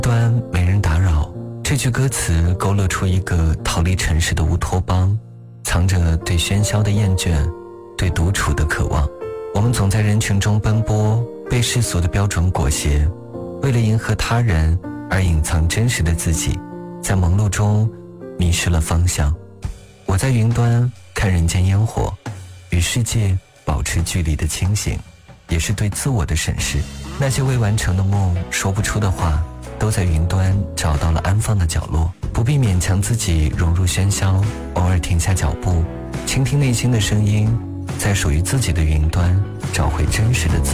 端没人打扰，这句歌词勾勒出一个逃离尘世的乌托邦，藏着对喧嚣的厌倦，对独处的渴望。我们总在人群中奔波，被世俗的标准裹挟，为了迎合他人而隐藏真实的自己，在忙碌中迷失了方向。我在云端看人间烟火，与世界保持距离的清醒，也是对自我的审视。那些未完成的梦，说不出的话，都在云端找到了安放的角落。不必勉强自己融入喧嚣，偶尔停下脚步，倾听内心的声音，在属于自己的云端找回真实的自我。